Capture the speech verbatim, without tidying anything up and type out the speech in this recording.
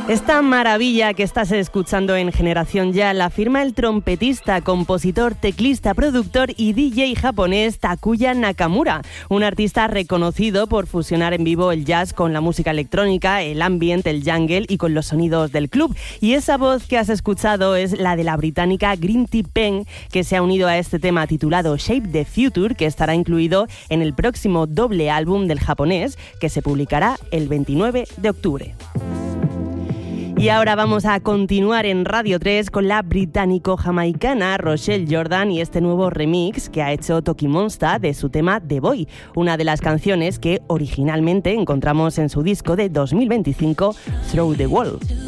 Esta maravilla que estás escuchando en Generación Ya la firma el trompetista, compositor, teclista, productor y D J japonés Takuya Nakamura, un artista reconocido por fusionar en vivo el jazz con la música electrónica, el ambient, el jungle y con los sonidos del club. Y esa voz que has escuchado es la de la británica Grinty Pen, que se ha unido a este tema titulado Shape the Future, que estará incluido en el próximo doble álbum del japonés, que se publicará el veintinueve de octubre. Y ahora vamos a continuar en Radio tres con la británico-jamaicana Rochelle Jordan y este nuevo remix que ha hecho Toki Monsta de su tema The Boy, una de las canciones que originalmente encontramos en su disco de dos mil veinticinco, Through the Wall.